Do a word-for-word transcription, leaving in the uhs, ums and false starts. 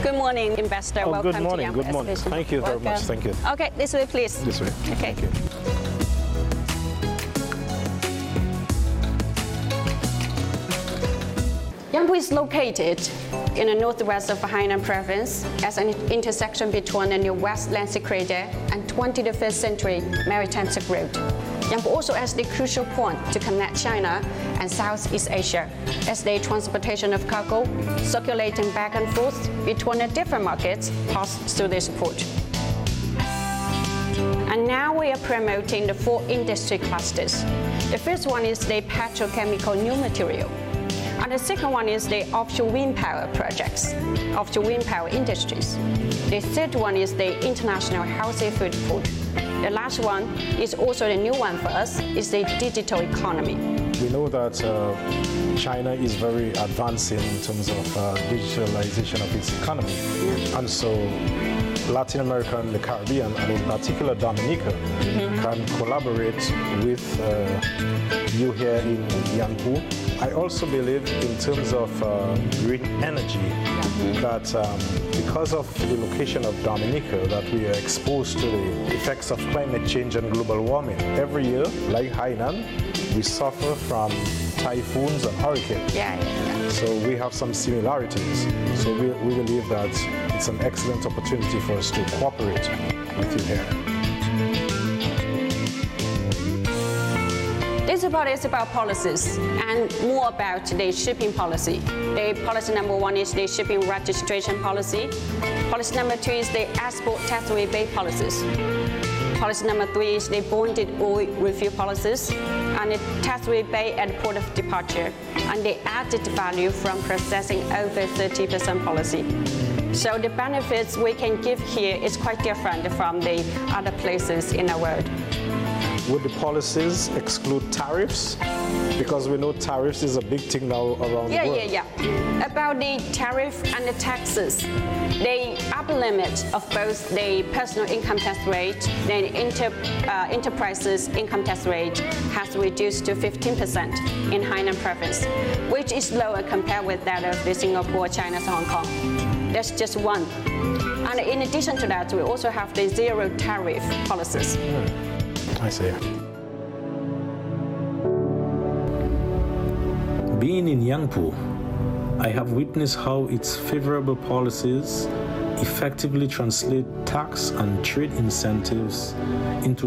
Good morning, investor. Oh, Welcome good morning. to Good morning. exhibition. Thank you very Welcome. much. Thank you. Okay, this way, please. This way. Okay. Thank you. Yangpu is located in the northwest of Hainan province as an intersection between the New West Land Sea Crater and twenty-first century maritime Silk Road. Yangpu also has the crucial point to connect China and Southeast Asia as the transportation of cargo circulating back and forth between the different markets pass through this port. And now we are promoting the four industry clusters. The first one is the petrochemical new material. And the second one is the offshore wind power projects, offshore wind power industries. The third one is the international healthy food port. The last one is also the new one for us, is the digital economy. We know that uh, China is very advancing in terms of uh, digitalization of its economy. Yeah. And so Latin America and the Caribbean, and in particular Dominica, mm-hmm. can collaborate with uh, you here in Yangpu. I also believe in terms of uh, green energy, mm-hmm. that um, because of the location of Dominica, that we are exposed to the effects of climate change and global warming. Every year, like Hainan, we suffer from typhoons and hurricanes. Yeah, yeah, yeah. So we have some similarities. So we, we believe that it's an excellent opportunity for us to cooperate with you here. This report is about policies and more about the shipping policy. The policy number one is the shipping registration policy. Policy number two is the export tax rebate policies. Policy number three is the bonded oil review policies and the tax rebate at port of departure and the added value from processing over thirty percent policy. So the benefits we can give here is quite different from the other places in the world. Would the policies exclude tariffs? Because we know tariffs is a big thing now around yeah, the world. Yeah, yeah, yeah. About the tariff and the taxes, the upper limit of both the personal income tax rate and the inter, uh, enterprises income tax rate has reduced to fifteen percent in Hainan province, which is lower compared with that of the Singapore, China, and Hong Kong. That's just one. And in addition to that, we also have the zero tariff policies. Hmm. I see. Being in Yangpu, I have witnessed how its favorable policies effectively translate tax and trade incentives into